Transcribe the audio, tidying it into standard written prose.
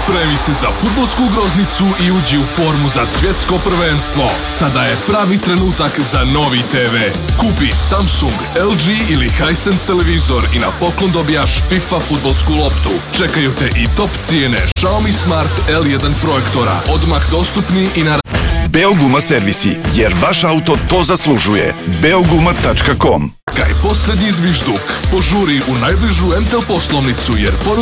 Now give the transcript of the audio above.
Spremi se za fudbalsku groznicu i uđi u formu za svjetsko prvenstvo. Sada je pravi trenutak za novi TV. Kupi Samsung, LG ili Hisense televizor i na poklon dobijaš FIFA fudbalsku loptu. Čekaju te i top cijene Xiaomi Smart L1 projektora. Odmah dostupni i na Beoguma servisi, jer vaš auto to zaslužuje. Beoguma.com. Kaj posljednji zvižduk. Požuri u najbližu MTEL poslovnicu jer